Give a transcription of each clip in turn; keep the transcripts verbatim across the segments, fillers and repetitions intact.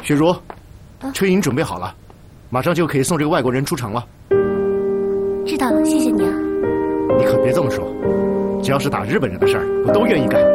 雪茹，车已经准备好了，马上就可以送这个外国人出城了。 知道了，谢谢你啊。 你可别这么说，只要是打日本人的事儿，我都愿意干。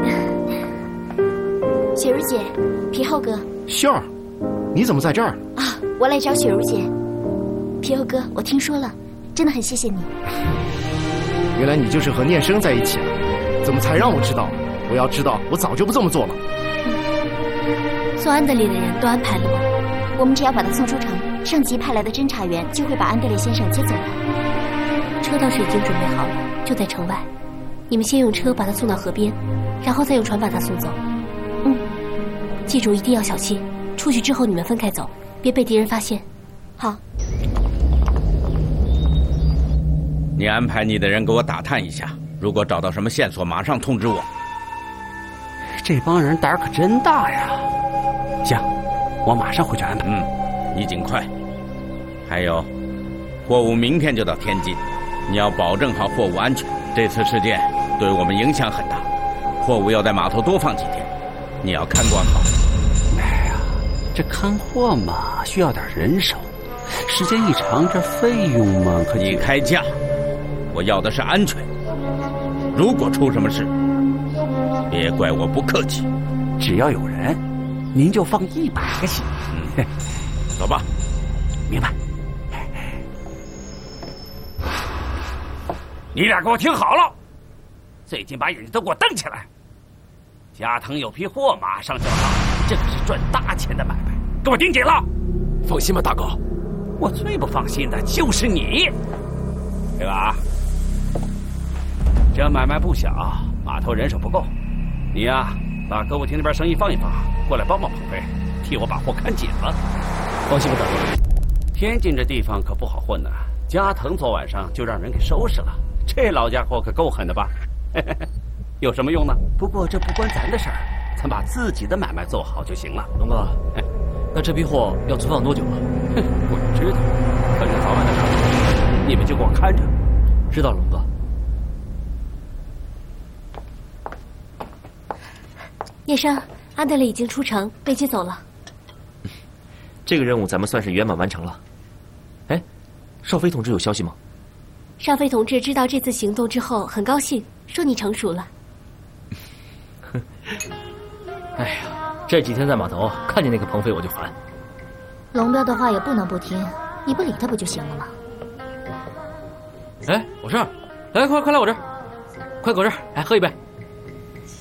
雪茹姐，皮厚哥。 秀儿，你怎么在这儿？ 啊，我来找雪茹姐。皮厚哥，我听说了，真的很谢谢你。 原来你就是和念生在一起了，怎么才让我知道？我要知道，我早就不这么做了。 嗯、送安德烈的人都安排了吗？我们只要把他送出城，上级派来的侦查员就会把安德烈先生接走了。车倒是已经准备好了，就在城外。你们先用车把他送到河边，然后再用船把他送走。嗯，记住一定要小心。出去之后你们分开走，别被敌人发现。好。 你安排你的人给我打探一下，如果找到什么线索，马上通知我。 这帮人胆儿可真大呀！行，我马上回去安排。 嗯，你尽快。还有，货物明天就到天津，你要保证好货物安全。这次事件对我们影响很大，货物要在码头多放几天，你要看管好。 哎呀，这看货嘛，需要点人手，时间一长，这费用嘛，可你开价。我要的是安全，如果出什么事，别怪我不客气。 只要有人，您就放一百个心。 嗯，走吧。 明白。 你俩给我听好了，最近把眼睛都给我瞪起来。加藤有批货马上就到，这可是赚大钱的买卖，给我盯紧了。 放心吧，大哥。 我最不放心的就是你，对吧？这买卖不小，码头人手不够，你呀，把歌舞厅那边生意放一放，过来帮帮鹏飞，替我把货看紧了。 放心吧，大哥。 天津这地方可不好混呐，加藤昨晚上就让人给收拾了，这老家伙可够狠的吧？有什么用呢？不过这不关咱的事儿，咱把自己的买卖做好就行了。 龙哥，那这批货要存放多久了？ 我知道，反正早晚的事儿，你们就给我看着。 知道了，龙哥。 叶生，安德烈已经出城，被接走了。 这个任务咱们算是圆满完成了。哎，少飞同志有消息吗？ 少飞同志知道这次行动之后很高兴，说你成熟了。 哎呀，这几天在码头看见那个鹏飞我就烦。 龙彪的话也不能不听，你不理他不就行了吗？ 哎，我这儿，来，快快来我这儿，快给我这儿，来喝一杯。